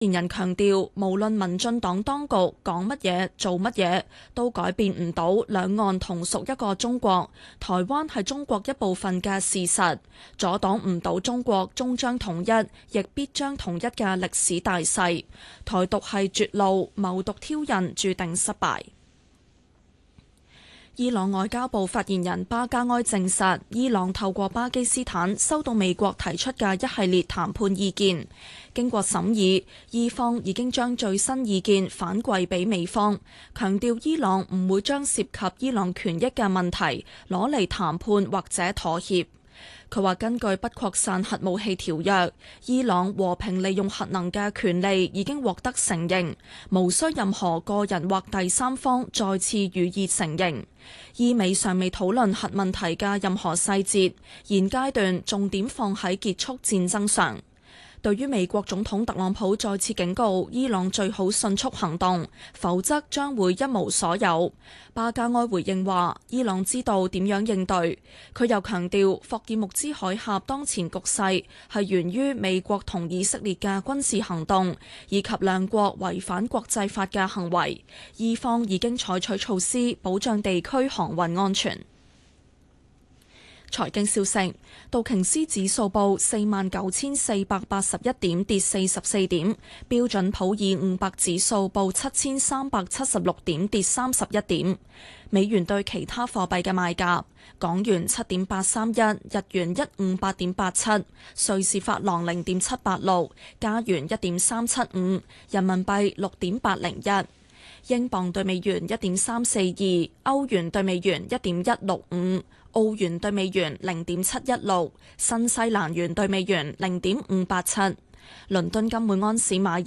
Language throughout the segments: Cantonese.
發言人強調，無論民進黨當局講乜嘢、做乜嘢，都改變唔到兩岸同屬一個中國，台灣係中國一部分嘅事實，阻擋唔到中國終將統一，亦必將統一嘅歷史大勢。台獨係絕路，謀獨挑釁，注定失敗。伊朗外交部發言人巴加埃證實，伊朗透過巴基斯坦收到美國提出嘅一系列談判意見，經過審議，伊方已經將最新意見反饋俾美方，強調伊朗唔會將涉及伊朗權益嘅問題攞嚟談判或者妥協。佢話根據不擴散核武器條約，伊朗和平利用核能嘅權利已經獲得承認，無需任何個人或第三方再次予以承認。伊美尚未討論核問題嘅任何細節，現階段重點放喺結束戰爭上。對於美國總統特朗普再次警告伊朗最好迅速行動，否則將會一無所有，巴加埃回應話伊朗知道點樣應對。佢又強調霍爾木茲海峽當前局勢係源於美國同以色列嘅軍事行動，以及兩國違反國際法嘅行為，伊方已經採取措施保障地區航運安全。財經消息，道瓊斯指數報49,481點，跌44點；標準普爾500指數報7,376點，跌31點。美元對其他貨幣嘅賣價：港元7.831，日元158.87，瑞士法郎0.786，加元1.375，人民幣6.801。英鎊對美元1.342，歐元對美元1.165，澳元對美元0.716，新西蘭元對美元0.587。倫敦金每安士買入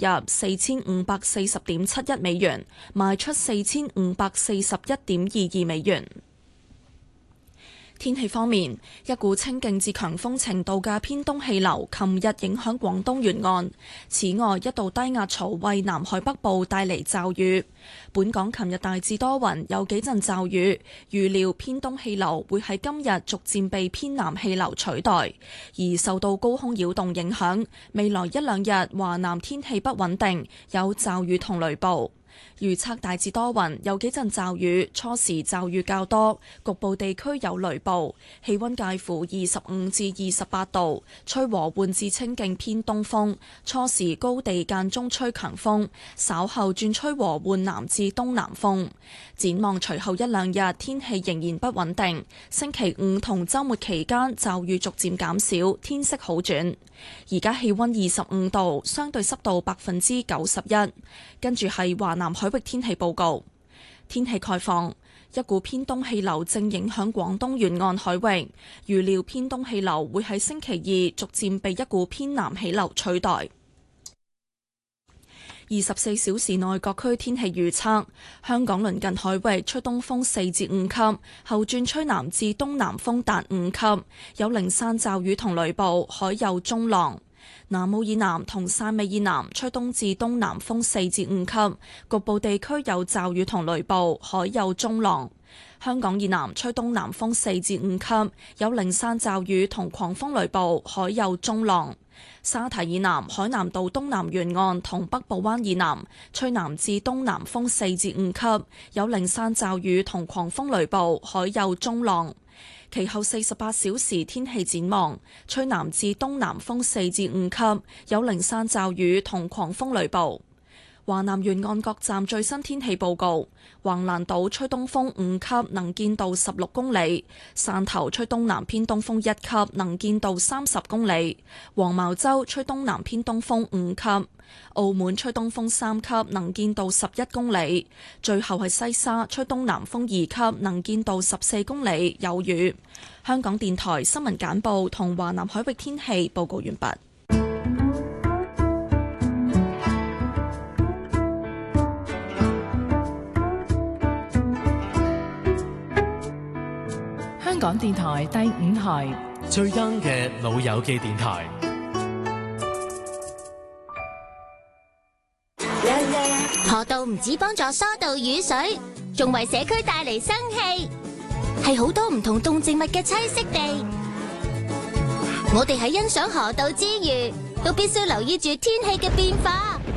4540.71美元，賣出4541.22美元。天氣方面，一股清勁至強風程度嘅偏東氣流琴日影響廣東沿岸，此外一道低壓槽為南海北部帶嚟驟雨。本港琴日大致多雲，有幾陣驟雨，預料偏東氣流會喺今日逐漸被偏南氣流取代，而受到高空擾動影響，未來一兩日華南天氣不穩定，有驟雨同雷暴。預測大致多雲，有幾陣驟雨，初時驟雨較多，局部地區有雷暴，氣溫介乎25至28度，吹和緩至清勁偏東風，初時高地間中吹強風，稍後轉吹和緩南至東南風。展望隨後一兩日天氣仍然不穩定，星期五同週末期間驟雨逐漸減少，天色好轉。而家氣溫25度，相對濕度91%。跟住係華南海域天氣報告。天氣概況，一股偏東氣流正影響廣東沿岸海域，預料偏東氣流會喺星期二逐漸被一股偏南氣流取代。24小時內各區天氣預測：香港鄰近海域吹東風4至5級，後轉吹南至東南風達5級，有零散驟雨同雷暴，海有中浪。南澳以南同汕尾以南吹東至東南風4至5級，局部地區有驟雨同雷暴，海有中浪。香港以南吹東南風4至5級，有零散驟雨同狂風雷暴，海有中浪。沙堤以南海南島東南沿岸同北部灣以南吹南至東南風4至5級，有零散驟雨同狂風雷暴，海有中浪。其後48小時天氣展望，吹南至東南風4至5級，有零散驟雨同狂風雷暴。華南沿岸各站最新天氣報告：橫瀾島吹東風5級，能見度16公里；汕頭吹東南偏東風1級，能見度30公里；黃茅洲吹東南偏東風5級；澳門吹東風3級，能見度11公里；最後係西沙吹東南風2級，能見度14公里，有雨。香港電台新聞簡報同華南海域天氣報告完畢。 香港電台第5台最 young 嘅老友記電台。 河道唔止幫助疏導雨水，仲為社區帶嚟生氣，係好多唔同動植物嘅棲息地。我哋喺欣賞河道之餘，都必須留意住天氣嘅變化。